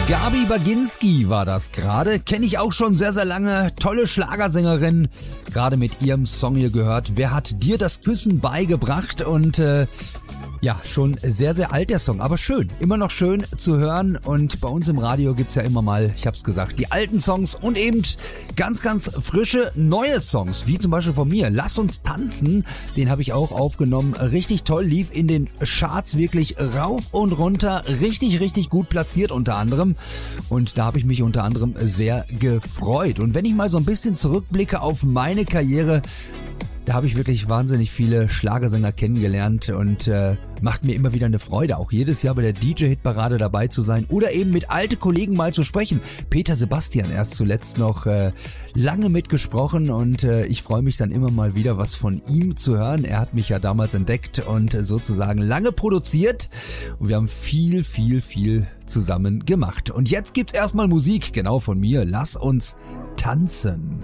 Gabi Baginski war das gerade. Kenne ich auch schon sehr, sehr lange. Tolle Schlagersängerin. Gerade mit ihrem Song hier gehört. Wer hat dir das Küssen beigebracht? Und ja, schon sehr, sehr alt der Song, aber schön. Immer noch schön zu hören. Und bei uns im Radio gibt's ja immer mal, ich hab's gesagt, die alten Songs und eben ganz, ganz frische neue Songs. Wie zum Beispiel von mir. Lass uns tanzen. Den habe ich auch aufgenommen. Richtig toll. Lief in den Charts wirklich rauf und runter. Richtig, richtig gut platziert unter anderem. Und da habe ich mich unter anderem sehr gefreut. Und wenn ich mal so ein bisschen zurückblicke auf meine Karriere, da habe ich wirklich wahnsinnig viele Schlagersänger kennengelernt und macht mir immer wieder eine Freude, auch jedes Jahr bei der DJ-Hitparade dabei zu sein oder eben mit alten Kollegen mal zu sprechen. Peter Sebastian erst zuletzt noch lange mitgesprochen und ich freue mich dann immer mal wieder was von ihm zu hören. Er hat mich ja damals entdeckt und sozusagen lange produziert und wir haben viel, viel, viel zusammen gemacht. Und jetzt gibt's erstmal Musik, genau von mir. Lass uns tanzen.